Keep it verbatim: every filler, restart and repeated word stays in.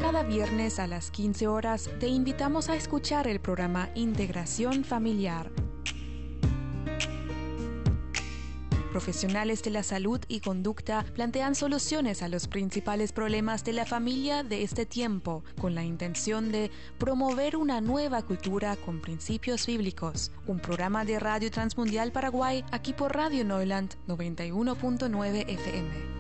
Cada viernes a las quince horas te invitamos a escuchar el programa Integración Familiar. Profesionales de la salud y conducta plantean soluciones a los principales problemas de la familia de este tiempo, con la intención de promover una nueva cultura con principios bíblicos. Un programa de Radio Transmundial Paraguay, aquí por Radio Neuland noventa y uno punto nueve F M.